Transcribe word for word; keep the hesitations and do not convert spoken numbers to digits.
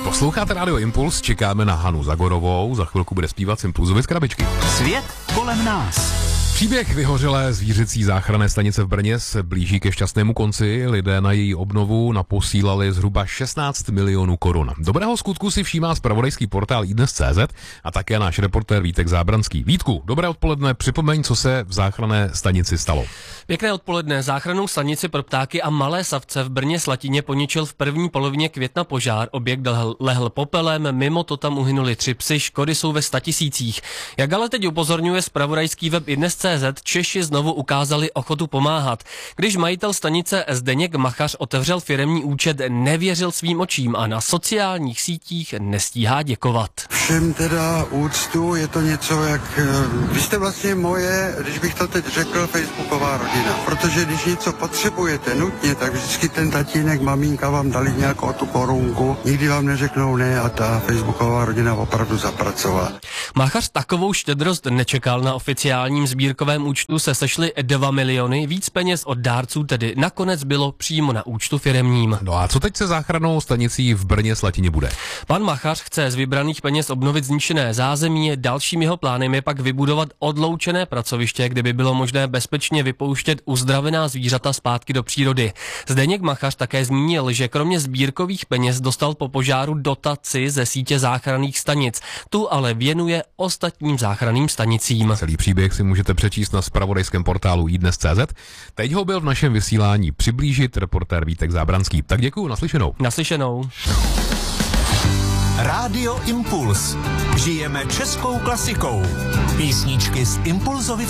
Posloucháte Radio Impuls, čekáme na Hanu Zagorovou, za chvilku bude zpívat z Impulzovy z krabičky. Svět kolem nás. Příběh vyhořelé zvířecí záchranné stanice v Brně se blíží ke šťastnému konci. Lidé na její obnovu naposílali zhruba šestnáct milionů korun. Dobrého skutku si všímá zpravodajský portál iDnes tečka cé zet a také náš reportér Vítek Zábranský. Vítku, dobré odpoledne, připomeň, co se v záchranné stanici stalo. Pěkné odpoledne. Záchrannou stanici pro ptáky a malé savce v Brně Slatině poničil v první polovině května požár. Objekt lehl, lehl popelem, mimo to tam uhynuli tři psy, škody jsou ve statisících. Jak ale teď upozorňuje zpravodajský web iDnes tečka cé zet, Češi znovu ukázali ochotu pomáhat. Když majitel stanice Zdeněk Machař otevřel firemní účet, nevěřil svým očím a na sociálních sítích nestíhá děkovat. Všem teda úctu, je to něco jak, vy jste vlastně moje, když bych to teď řekl, facebooková rodina. Protože když něco potřebujete nutně, tak vždycky ten tatínek, maminka vám dali nějakou tu korunku, nikdy vám neřeknou ne a ta facebooková rodina opravdu zapracovala. Machař takovou štědrost nečekal. Na oficiálním sbírkovém účtu se sešly dva miliony, víc peněz od dárců tedy nakonec bylo přímo na účtu firemním. No a co teď se záchrannou stanicí v Brně Slatině bude? Pan Machař chce z vybraných peněz obnovit zničené zázemí, dalším jeho plánem je pak vybudovat odloučené pracoviště, kde by bylo možné bezpečně vypouštět uzdravená zvířata zpátky do přírody. Zdeněk Machař také zmínil, že kromě sbírkových peněz dostal po požáru dotaci ze sítě záchranných stanic. Tu ale věnuje ostatním záchranným stanicím. Celý příběh si můžete přečíst na zpravodajském portálu iDnes tečka cé zet. Teď ho byl v našem vysílání přiblížit reportér Vítek Zábranský. Tak děkuju, naslyšenou. Naslyšenou. Rádio Impuls. Žijeme českou klasikou. Písničky z Impulzovy